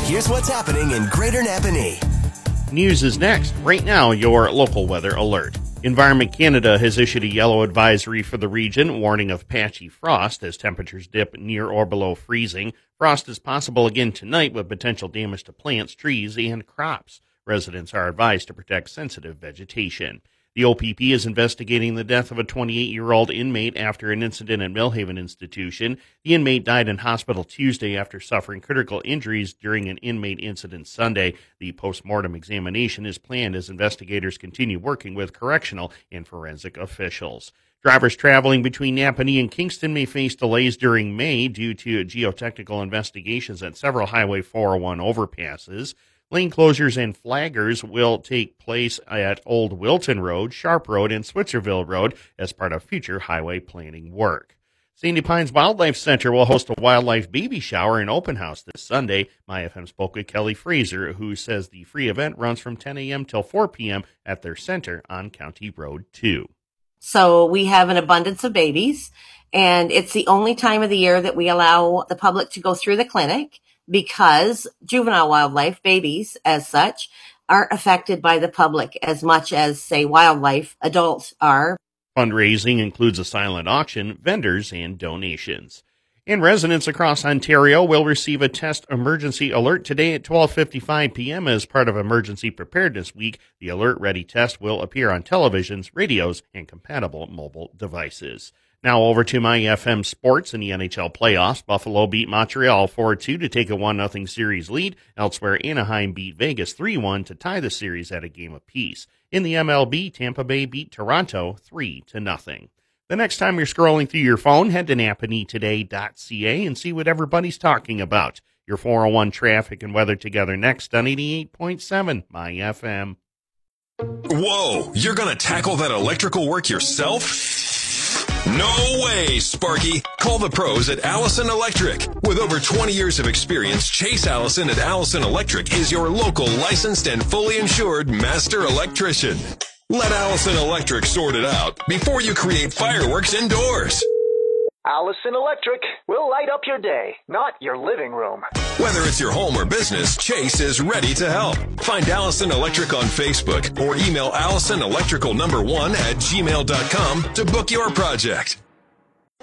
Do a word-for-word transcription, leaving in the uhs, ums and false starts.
Here's what's happening in Greater Napanee. News is next. Right now, your local weather alert. Environment Canada has issued a yellow advisory for the region, warning of patchy frost as temperatures dip near or below freezing. Frost is possible again tonight with potential damage to plants, trees, and crops. Residents are advised to protect sensitive vegetation. The O P P is investigating the death of a twenty-eight-year-old inmate after an incident at Millhaven Institution. The inmate died in hospital Tuesday after suffering critical injuries during an inmate incident Sunday. The post-mortem examination is planned as investigators continue working with correctional and forensic officials. Drivers traveling between Napanee and Kingston may face delays during May due to geotechnical investigations at several Highway four oh one overpasses. Lane closures and flaggers will take place at Old Wilton Road, Sharp Road, and Switzerville Road as part of future highway planning work. Sandy Pines Wildlife Center will host a wildlife baby shower and open house this Sunday. My F M spoke with Kelly Fraser, who says the free event runs from ten a.m. till four p.m. at their center on County Road two. So we have an abundance of babies, and it's the only time of the year that we allow the public to go through the clinic, because juvenile wildlife, babies as such, aren't affected by the public as much as, say, wildlife adults are. Fundraising includes a silent auction, vendors, and donations. And residents across Ontario will receive a test emergency alert today at twelve fifty-five p.m. as part of Emergency Preparedness Week. The Alert Ready test will appear on televisions, radios, and compatible mobile devices. Now over to My F M Sports in the N H L playoffs. Buffalo beat Montreal four two to take a one nothing series lead. Elsewhere, Anaheim beat Vegas three one to tie the series at a game apiece. In the M L B, Tampa Bay beat Toronto three to nothing. The next time you're scrolling through your phone, head to napanee today dot c a and see what everybody's talking about. Your four oh one traffic and weather together next on eighty-eight point seven My F M. Whoa, you're going to tackle that electrical work yourself? No way, Sparky. Call the pros at Allison Electric. With over twenty years of experience, Chase Allison at Allison Electric is your local licensed and fully insured master electrician. Let Allison Electric sort it out before you create fireworks indoors. Allison Electric will light up your day, not your living room. Whether it's your home or business, Chase is ready to help. Find Allison Electric on Facebook or email Allison Electrical number one at gmail dot com to book your project.